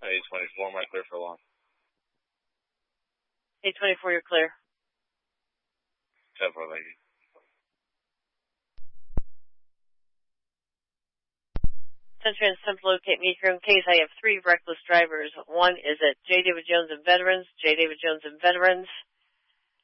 824, am I clear for launch? 824, you're clear. 10-4, thank you. Century and Simple locate me here in case I have 3 reckless drivers. One is at J. David Jones and Veterans, J. David Jones and Veterans.